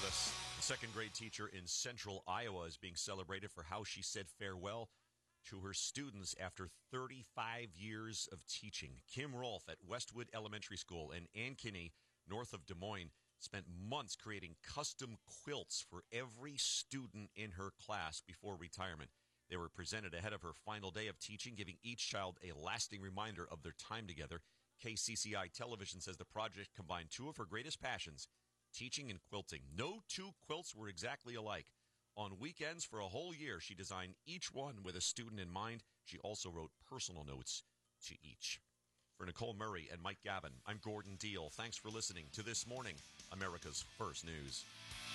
Yes. A second-grade teacher in central Iowa is being celebrated for how she said farewell to her students after 35 years of teaching. Kim Rolfe at Westwood Elementary School in Ankeny, north of Des Moines, spent months creating custom quilts for every student in her class before retirement. They were presented ahead of her final day of teaching, giving each child a lasting reminder of their time together. KCCI Television says the project combined two of her greatest passions, teaching and quilting. No two quilts were exactly alike. On weekends for a whole year, she designed each one with a student in mind. She also wrote personal notes to each. For Nicole Murray and Mike Gavin, I'm Gordon Deal. Thanks for listening to This Morning, America's First News.